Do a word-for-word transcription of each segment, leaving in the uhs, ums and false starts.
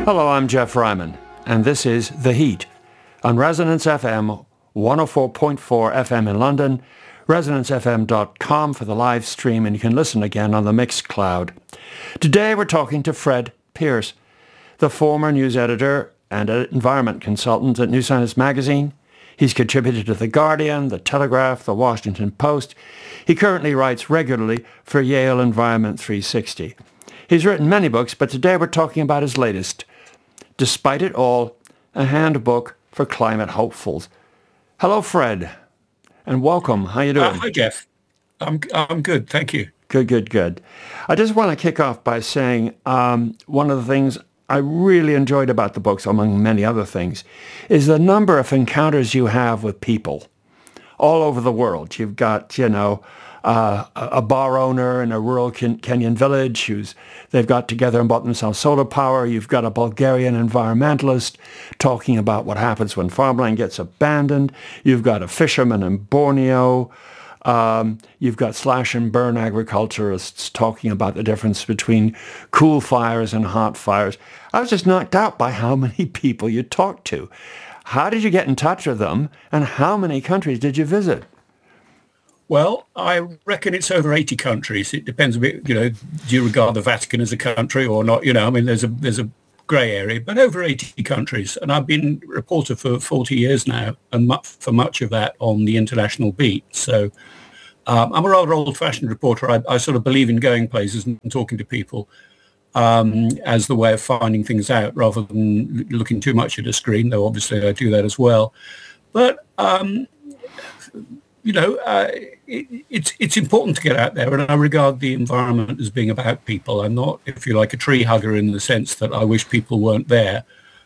Hello, I'm Jeff Ryman, and this is The Heat on Resonance F M, one oh four point four F M in London, resonance f m dot com for the live stream, and you can listen again on the Mixcloud. Today we're talking to Fred Pearce, the former news editor and an environment consultant at New Scientist magazine. He's contributed to The Guardian, The Telegraph, The Washington Post. He currently writes regularly for Yale Environment three sixty. He's written many books, but today we're talking about his latest, Despite It All, a handbook for climate hopefuls. Hello, Fred, and welcome. How you doing? Uh, hi, Jeff. I'm I'm good, thank you. Good, good, good. I just want to kick off by saying um, one of the things I really enjoyed about the books, among many other things, is the number of encounters you have with people all over the world. You've got, you know, uh, a bar owner in a rural Ken- Kenyan village who's they've got together and bought themselves solar power. You've got a Bulgarian environmentalist talking about what happens when farmland gets abandoned. You've got a fisherman in Borneo. Um, you've got slash and burn agriculturists talking about the difference between cool fires and hot fires. I was just knocked out by how many people you talked to. How did you get in touch with them, and how many countries did you visit? Well, I reckon it's over eighty countries. It depends a bit, you know, do you regard the Vatican as a country or not? You know, I mean, there's a there's a grey area, but over eighty countries. And I've been a reporter for forty years now, and mu- for much of that on the international beat. So um, I'm a rather old-fashioned reporter. I, I sort of believe in going places and talking to people um, as the way of finding things out rather than l- looking too much at a screen, though obviously I do that as well. But, um, you know, uh, it, it's it's important to get out there, and I regard the environment as being about people. I'm not, if you like, a tree hugger in the sense that I wish people weren't there.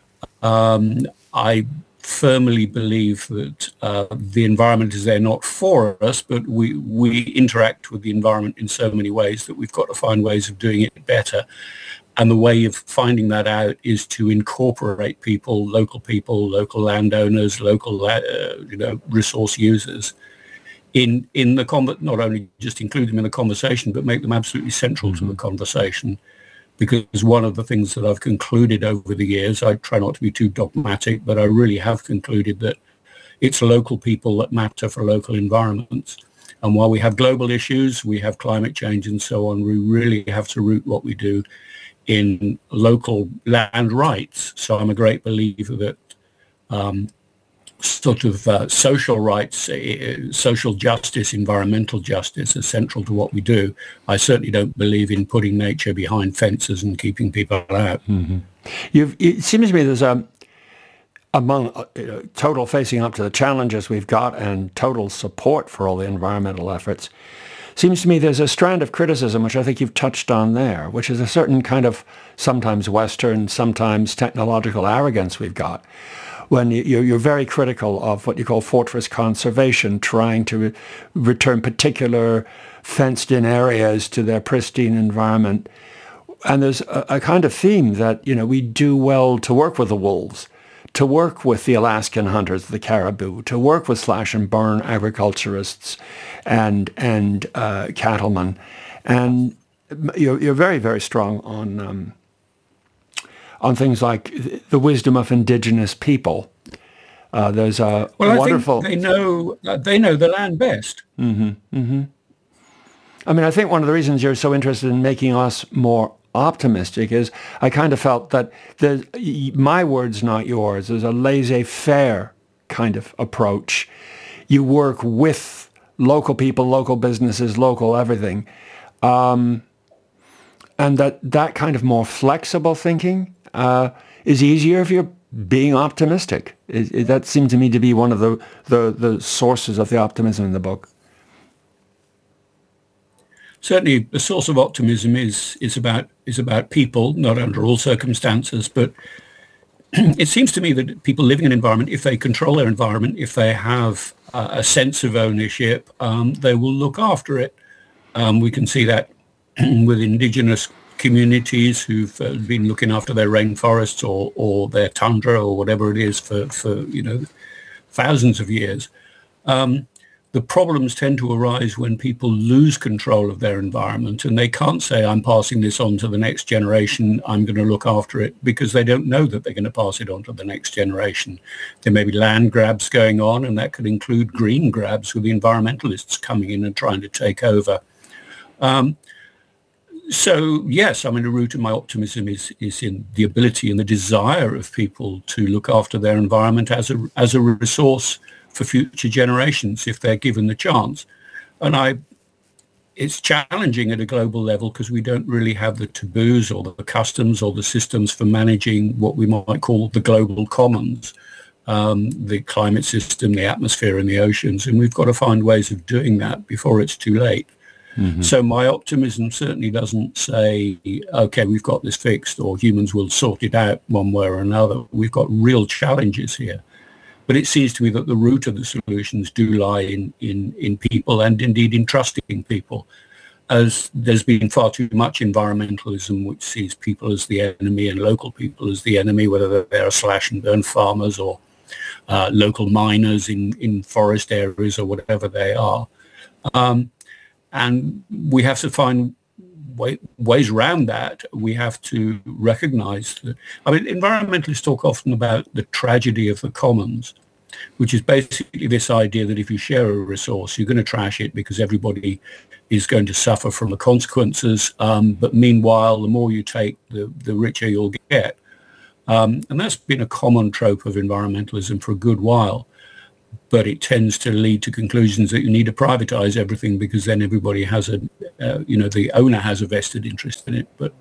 Um, I firmly believe that uh, the environment is there not for us, but we we interact with the environment in so many ways that we've got to find ways of doing it better. And the way of finding that out is to incorporate people, local people, local landowners, local uh, you know resource users in in the con- not only just include them in the conversation, but make them absolutely central mm-hmm. to the conversation. Because one of the things that I've concluded over the years, I try not to be too dogmatic, but I really have concluded that it's local people that matter for local environments. And while we have global issues, we have climate change and so on, we really have to root what we do in local land rights. So I'm a great believer that um, sort of uh, social rights, uh, social justice, environmental justice are central to what we do. I certainly don't believe in putting nature behind fences and keeping people out. Mm-hmm. You've, it seems to me there's a, among uh, you know, total facing up to the challenges we've got and total support for all the environmental efforts, seems to me there's a strand of criticism, which I think you've touched on there, which is a certain kind of sometimes Western, sometimes technological arrogance we've got. When you're very critical of what you call fortress conservation, trying to re- return particular fenced-in areas to their pristine environment. And there's a, a kind of theme that, you know, we do well to work with the wolves, to work with the Alaskan hunters, the caribou, to work with slash and burn agriculturists and and uh, cattlemen. And you're, you're very, very strong on... Um, on things like the wisdom of indigenous people. Uh, there's a well, wonderful... I think they know, uh, they know the land best. Mm-hmm, mm-hmm. I mean, I think one of the reasons you're so interested in making us more optimistic is I kind of felt that there's, my words, not yours, there's a laissez-faire kind of approach. You work with local people, local businesses, local everything. Um, and that, that kind of more flexible thinking Uh, is easier if you're being optimistic. It, it, that seemed to me to be one of the, the, the sources of the optimism in the book. Certainly, the source of optimism is is about is about people, not under all circumstances. But it seems to me that people living in an environment, if they control their environment, if they have uh, a sense of ownership, um, they will look after it. Um, we can see that with indigenous communities who've uh, been looking after their rainforests or, or their tundra or whatever it is for, for you know, thousands of years. Um, the problems tend to arise when people lose control of their environment and they can't say, I'm passing this on to the next generation, I'm going to look after it, because they don't know that they're going to pass it on to the next generation. There may be land grabs going on, and that could include green grabs with the environmentalists coming in and trying to take over. Um, so, yes, I mean, the root of my optimism is, is in the ability and the desire of people to look after their environment as a, as a resource for future generations if they're given the chance. And I, it's challenging at a global level because we don't really have the taboos or the customs or the systems for managing what we might call the global commons, um, the climate system, the atmosphere and the oceans. And we've got to find ways of doing that before it's too late. Mm-hmm. So my optimism certainly doesn't say, okay, we've got this fixed or humans will sort it out one way or another. We've got real challenges here. But it seems to me that the root of the solutions do lie in, in, in people and indeed in trusting people, as there's been far too much environmentalism which sees people as the enemy and local people as the enemy, whether they're slash and burn farmers or uh, local miners in, in forest areas or whatever they are. Um, and we have to find way, ways around that. We have to recognize that, I mean, environmentalists talk often about the tragedy of the commons, which is basically this idea that if you share a resource, you're going to trash it because everybody is going to suffer from the consequences. Um, but meanwhile, the more you take, the, the richer you'll get. Um, and that's been a common trope of environmentalism for a good while. But it tends to lead to conclusions that you need to privatize everything because then everybody has a, uh, you know, the owner has a vested interest in it. But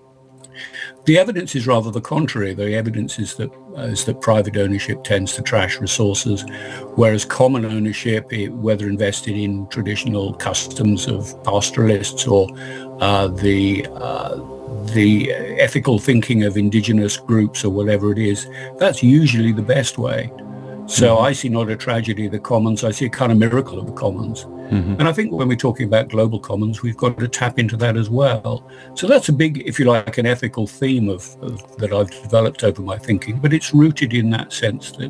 the evidence is rather the contrary. The evidence is that uh, is that private ownership tends to trash resources, whereas common ownership, it, whether invested in traditional customs of pastoralists or uh, the uh, the ethical thinking of indigenous groups or whatever it is, that's usually the best way. So mm-hmm. I see not a tragedy of the commons, I see a kind of miracle of the commons. Mm-hmm. And I think when we're talking about global commons, we've got to tap into that as well. So that's a big, if you like, an ethical theme of, of that I've developed over my thinking, but it's rooted in that sense that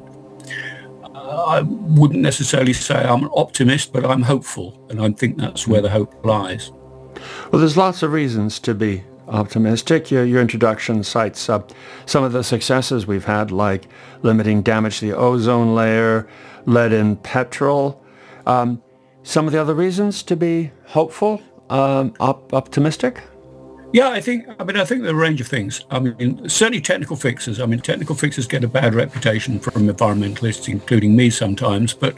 uh, I wouldn't necessarily say I'm an optimist, but I'm hopeful. And I think that's where the hope lies. Well, there's lots of reasons to be optimistic. Your, your introduction cites uh, some of the successes we've had, like limiting damage to the ozone layer, lead in petrol. Um, some of the other reasons to be hopeful, um, op- optimistic? Yeah, I think, I mean, I think there are a range of things. I mean, certainly technical fixes. I mean, technical fixes get a bad reputation from environmentalists, including me sometimes, but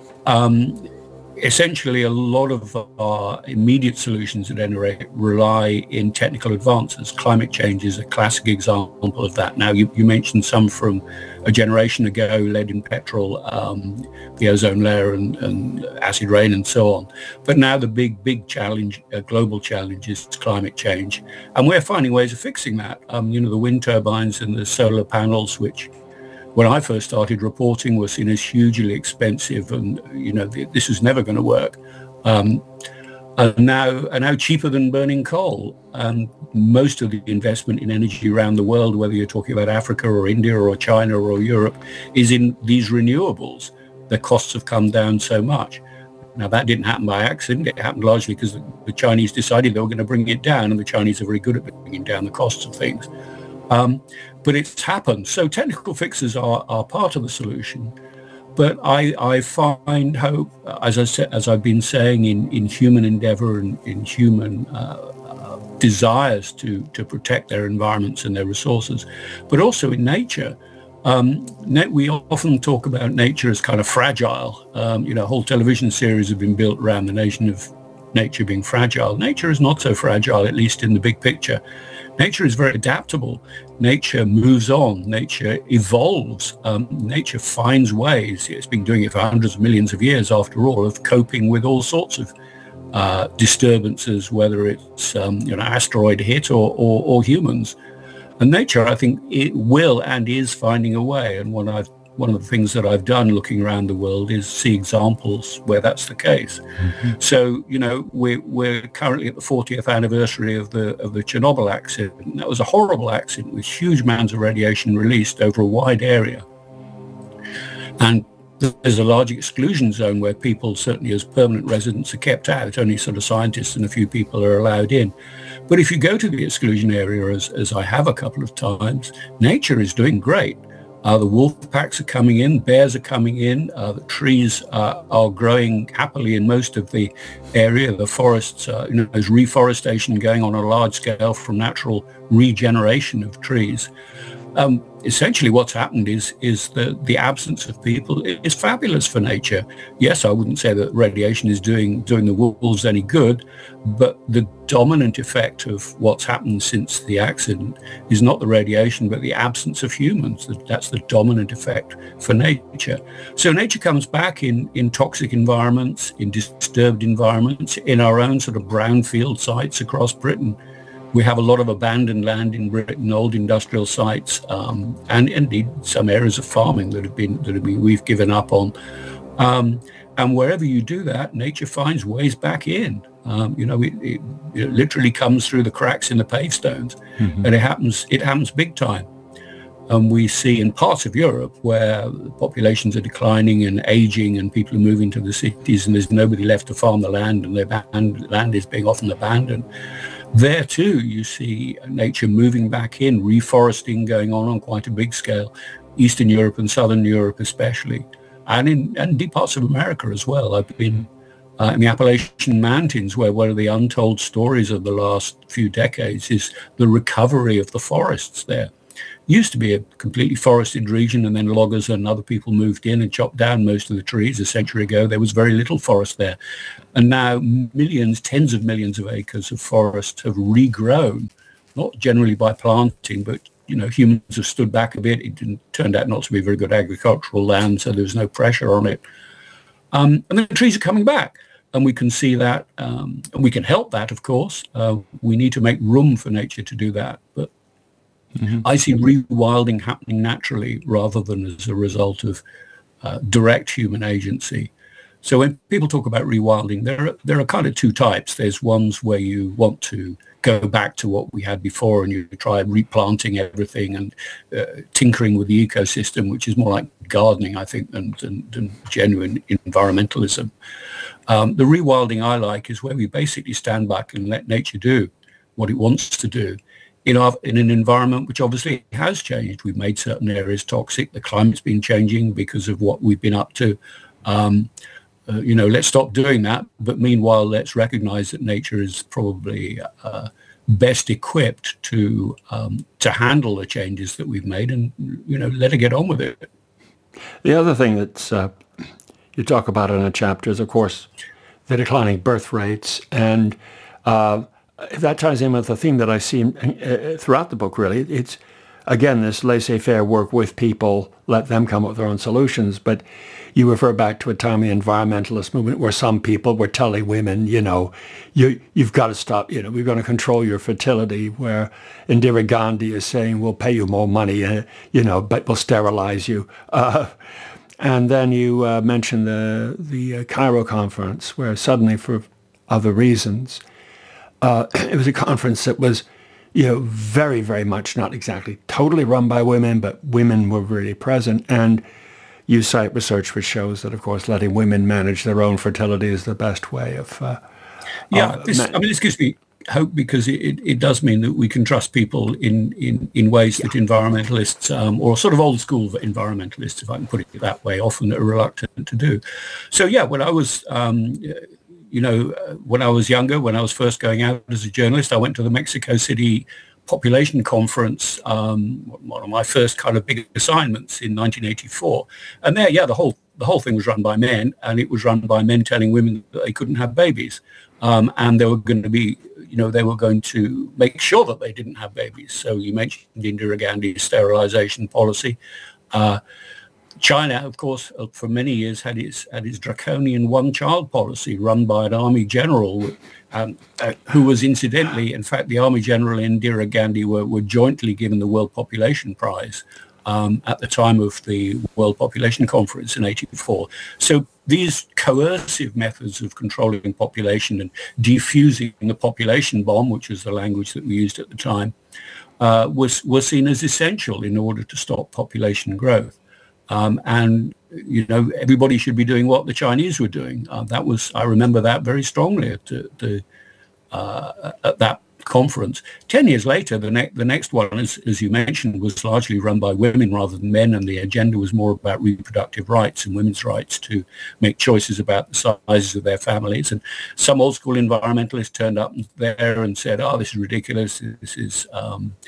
um, essentially a lot of our immediate solutions at any rate rely in technical advances. Climate change is a classic example of that. Now, you, you mentioned some from a generation ago, lead in petrol, um, the ozone layer and, and acid rain and so on. But now the big, big challenge, uh, global challenge is climate change. And we're finding ways of fixing that. Um, you know, the wind turbines and the solar panels, which when I first started reporting were seen as hugely expensive and, you know, th- this is never going to work. Um, are now, are now cheaper than burning coal. And most of the investment in energy around the world, whether you're talking about Africa or India or China or Europe, is in these renewables. The costs have come down so much. Now, that didn't happen by accident. It happened largely because the, the Chinese decided they were going to bring it down, and the Chinese are very good at bringing down the costs of things. Um, but it's happened. So technical fixes are, are part of the solution. But I, I find hope, as I said, as I've been saying, in, in human endeavor and in human uh, uh, desires to, to protect their environments and their resources, but also in nature. Um, we often talk about nature as kind of fragile. Um, you know, whole television series have been built around the notion of nature being fragile. Nature is not so fragile, at least in the big picture. Nature is very adaptable. Nature moves on. Nature evolves. Um, nature finds ways. It's been doing it for hundreds of millions of years, after all, of coping with all sorts of uh, disturbances, whether it's um, you know, asteroid hit or, or, or humans. And nature, I think, it will and is finding a way. And when I've One of the things that I've done looking around the world is see examples where that's the case. Mm-hmm. So, you know, we're, we're currently at the fortieth anniversary of the of the Chernobyl accident. That was a horrible accident with huge amounts of radiation released over a wide area. And there's a large exclusion zone where people, certainly as permanent residents, are kept out. Only sort of scientists and a few people are allowed in. But if you go to the exclusion area, as, as I have a couple of times, nature is doing great. Uh, the wolf packs are coming in, bears are coming in, uh, the trees uh, are growing happily in most of the area. The forests, uh, you know, there's reforestation going on a large scale from natural regeneration of trees. Um, essentially what's happened is is the, the absence of people is fabulous for nature. Yes, I wouldn't say that radiation is doing doing the wolves any good, but the dominant effect of what's happened since the accident is not the radiation, but the absence of humans. That's the dominant effect for nature. So nature comes back in, in toxic environments, in disturbed environments, in our own sort of brownfield sites across Britain. We have a lot of abandoned land in Britain, old industrial sites, um, and indeed some areas of farming that have been that have been we've given up on. Um, and wherever you do that, nature finds ways back in. Um, you know, it, it, it literally comes through the cracks in the pavestones, mm-hmm. and it happens. It happens big time. And we see in parts of Europe where the populations are declining and aging, and people are moving to the cities, and there's nobody left to farm the land, and the land is being often abandoned. There too, you see nature moving back in, reforesting going on on quite a big scale, Eastern Europe and Southern Europe especially, and in and deep parts of America as well. I've been uh, in the Appalachian Mountains, where one of the untold stories of the last few decades is the recovery of the forests there. Used to be a completely forested region, and then loggers and other people moved in and chopped down most of the trees. A century ago, there was very little forest there. And now millions, tens of millions of acres of forest have regrown, not generally by planting, but, you know, humans have stood back a bit. It didn't, turned out not to be very good agricultural land, so there was no pressure on it. Um, and the trees are coming back. And we can see that, um, and we can help that, of course. Uh, we need to make room for nature to do that. But Mm-hmm. I see rewilding happening naturally rather than as a result of uh, direct human agency. So when people talk about rewilding, there are, there are kind of two types. There's ones where you want to go back to what we had before, and you try replanting everything and uh, tinkering with the ecosystem, which is more like gardening, I think, than, than, than genuine environmentalism. Um, the rewilding I like is where we basically stand back and let nature do what it wants to do. In, our, in an environment which obviously has changed. We've made certain areas toxic. The climate's been changing because of what we've been up to. Um, uh, you know, let's stop doing that. But meanwhile, let's recognize that nature is probably uh, best equipped to um, to handle the changes that we've made, and, you know, let her get on with it. The other thing that uh, you talk about in a chapter is, of course, the declining birth rates, and uh, that ties in with the theme that I see uh, throughout the book, really. It's, again, this laissez-faire, work with people, let them come up with their own solutions. But you refer back to a time in the environmentalist movement where some people were telling women, you know, you, you've got to stop, you know, we're going to control your fertility, where Indira Gandhi is saying, we'll pay you more money, uh, you know, but we'll sterilize you. Uh, and then you uh, mentioned the, the uh, Cairo conference, where suddenly, for other reasons, Uh, it was a conference that was, you know, very, very much not exactly totally run by women, but women were really present. And you cite research which shows that, of course, letting women manage their own fertility is the best way of... Uh, yeah, uh, this, man- I mean, this gives me hope, because it, it, it does mean that we can trust people in, in, in ways yeah. that environmentalists, um, or sort of old school environmentalists, if I can put it that way, often are reluctant to do. So, yeah, when I was... Um, You know, when I was younger, when I was first going out as a journalist, I went to the Mexico City Population Conference, um, one of my first kind of big assignments in nineteen eighty-four. And there, yeah, the whole the whole thing was run by men, and it was run by men telling women that they couldn't have babies, um, and they were going to be, you know, they were going to make sure that they didn't have babies. So you mentioned Indira Gandhi's sterilization policy. Uh, China, of course, for many years had its had its draconian one-child policy run by an army general, um, uh, who was incidentally, in fact, the army general and Indira Gandhi were, were jointly given the World Population Prize um, at the time of the World Population Conference in eighty-four. So these coercive methods of controlling population and defusing the population bomb, which was the language that we used at the time, uh, was, was seen as essential in order to stop population growth. Um, and, you know, everybody should be doing what the Chinese were doing. Uh, that was, I remember that very strongly at, the, uh, at that conference. Ten years later, the, ne- the next one, as, as you mentioned, was largely run by women rather than men, and the agenda was more about reproductive rights and women's rights to make choices about the sizes of their families. And some old school environmentalists turned up there and said, oh, this is ridiculous. This is... Um,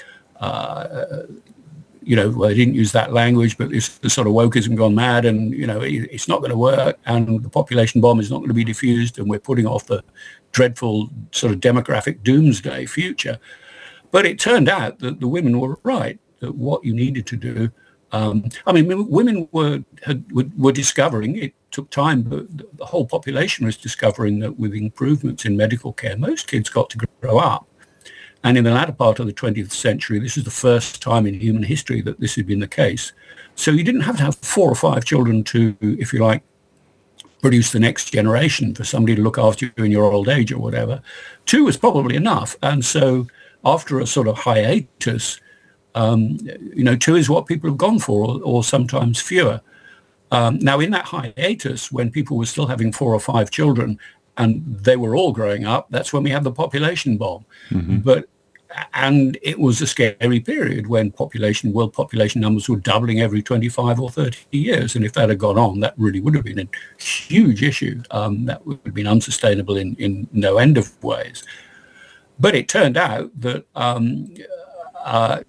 uh, you know, well, they didn't use that language, but it's the sort of wokeism gone mad, and, you know, it, it's not going to work, and the population bomb is not going to be diffused, and we're putting off the dreadful sort of demographic doomsday future. But it turned out that the women were right, that what you needed to do, um, I mean, women were, had, were were discovering, it took time, but the whole population was discovering that with improvements in medical care, most kids got to grow up. And in the latter part of the twentieth century, this is the first time in human history that this had been the case. So you didn't have to have four or five children to, if you like, produce the next generation for somebody to look after you in your old age or whatever. Two was probably enough. And so after a sort of hiatus, um, you know, two is what people have gone for, or, or sometimes fewer. Um, now, in that hiatus, when people were still having four or five children, and they were all growing up, that's when we had the population bomb. Mm-hmm. But and it was a scary period when population, world population numbers were doubling every twenty-five or thirty years. And if that had gone on, that really would have been a huge issue. Um, that would have been unsustainable in, in no end of ways. But it turned out that um, uh,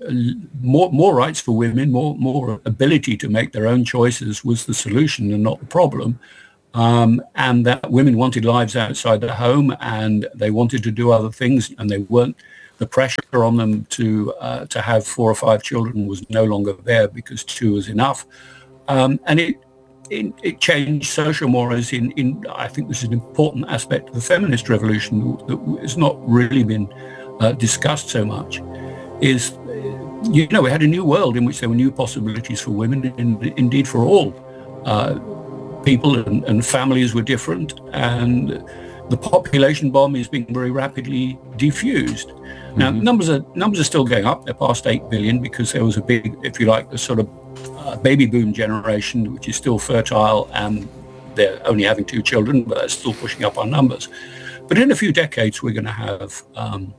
more more rights for women, more more ability to make their own choices was the solution and not the problem. Um, and that women wanted lives outside the home, and they wanted to do other things, and they weren't, the pressure on them to uh, to have four or five children was no longer there because two was enough. Um, and it, it it changed social mores in, in, I think this is an important aspect of the feminist revolution that has not really been uh, discussed so much, is, you know, we had a new world in which there were new possibilities for women, and indeed for all. Uh, people and, and families were different, and the population bomb is being very rapidly diffused. Mm-hmm. Now, numbers are numbers are still going up. They're past eight billion because there was a big, if you like, the sort of uh, baby boom generation, which is still fertile, and they're only having two children, but that's still pushing up our numbers. But in a few decades, we're going to have um,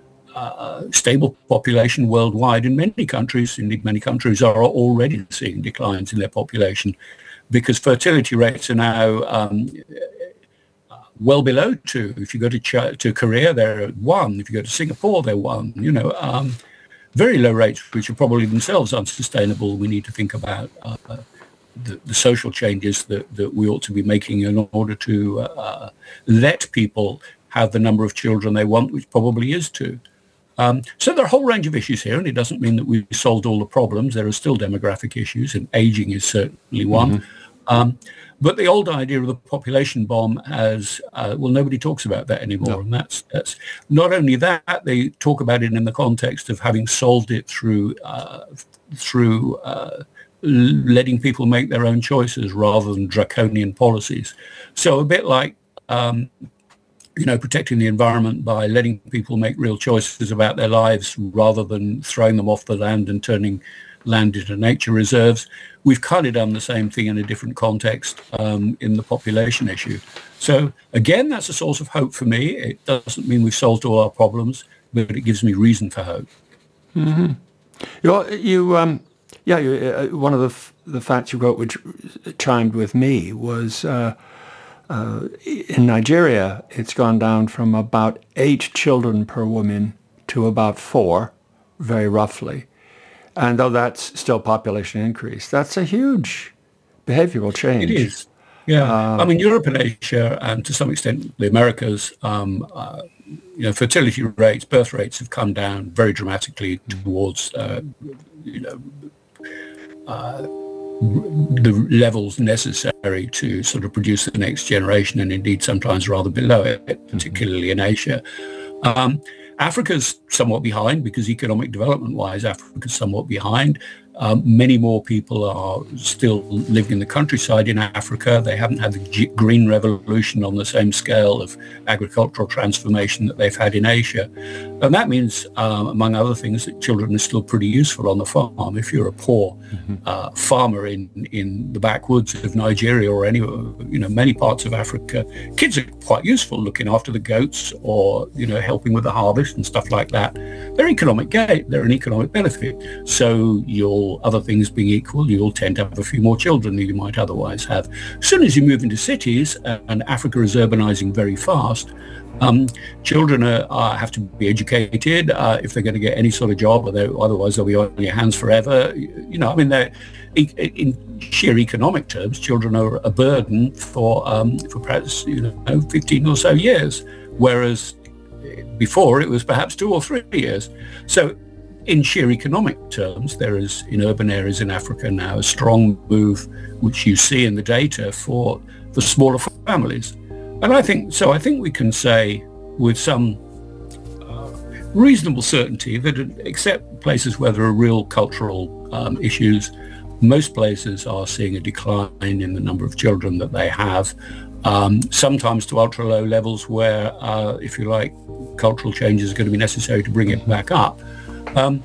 uh, stable population worldwide in many countries. Indeed, many countries are already seeing declines in their population, because fertility rates are now um, well below two. If you go to Ch- to Korea, they're at one. If you go to Singapore, they're one. You know, um, very low rates, which are probably themselves unsustainable. We need to think about uh, the, the social changes that, that we ought to be making in order to uh, let people have the number of children they want, which probably is two. Um, so there are a whole range of issues here, and it doesn't mean that we've solved all the problems. There are still demographic issues, and aging is certainly one. Mm-hmm. Um, but the old idea of the population bomb has, uh, well, nobody talks about that anymore. No. And that's, that's not only that, they talk about it in the context of having solved it through uh, through uh, letting people make their own choices rather than draconian policies. So a bit like, um, you know, protecting the environment by letting people make real choices about their lives rather than throwing them off the land and turning land into nature reserves. We've kind of done the same thing in a different context um, in the population issue. So again, that's a source of hope for me. It doesn't mean we've solved all our problems, but it gives me reason for hope. Mm-hmm. You, you um, yeah, you, uh, one of the f- the facts you wrote, which chimed with me, was uh, uh, in Nigeria, it's gone down from about eight children per woman to about four, very roughly. And though that's still population increase, that's a huge behavioral change. It is. Yeah. Uh, I mean, Europe and Asia, and to some extent the Americas, um, uh, you know, fertility rates, birth rates have come down very dramatically towards, uh, you know, uh, the levels necessary to sort of produce the next generation, and indeed sometimes rather below it, particularly in Asia. Um, Africa's somewhat behind because economic development-wise, Africa's somewhat behind. Um, many more people are still living in the countryside in Africa. They haven't had the G- green revolution on the same scale of agricultural transformation that they've had in Asia. And that means, um, among other things, that children are still pretty useful on the farm. If you're a poor mm-hmm. uh, farmer in, in the backwoods of Nigeria or any, you know, many parts of Africa, kids are quite useful looking after the goats or, you know, helping with the harvest and stuff like that. They're economic gain. They're an economic benefit. So you'll other things being equal, you'll tend to have a few more children than you might otherwise have. As soon as you move into cities, uh, and Africa is urbanizing very fast, um, children are, are, have to be educated uh, if they're going to get any sort of job, or otherwise they'll be on your hands forever. You know, I mean, they're, in sheer economic terms, children are a burden for um, for perhaps, you know, fifteen or so years, whereas before it was perhaps two or three years. So in sheer economic terms, there is in urban areas in Africa now a strong move, which you see in the data, for the smaller families. And I think so. I think we can say with some uh, reasonable certainty that, except places where there are real cultural um, issues, most places are seeing a decline in the number of children that they have. Um, sometimes to ultra low levels where, uh, if you like, cultural changes are going to be necessary to bring it back up. Um,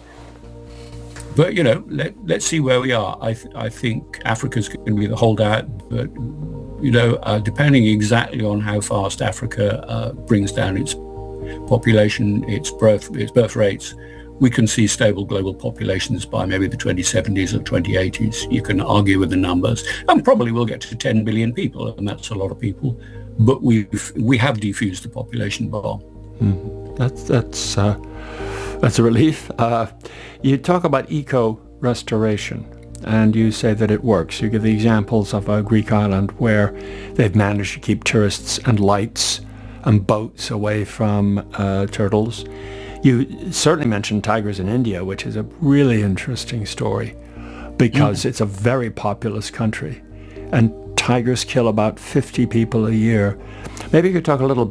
but, you know, let, let's see where we are. I, th- I think Africa's going to be the holdout, but, you know, uh, depending exactly on how fast Africa uh, brings down its population, its birth, its birth rates, we can see stable global populations by maybe the twenty seventies or twenty eighties. You can argue with the numbers, and probably we'll get to ten billion people, and that's a lot of people. But we've we have defused the population bomb. Mm. That's that's uh, that's a relief. Uh, you talk about eco restoration, and you say that it works. You give the examples of a Greek island where they've managed to keep tourists and lights and boats away from uh, turtles. You certainly mentioned tigers in India, which is a really interesting story because mm. it's a very populous country, and tigers kill about fifty people a year. Maybe you could talk a little bit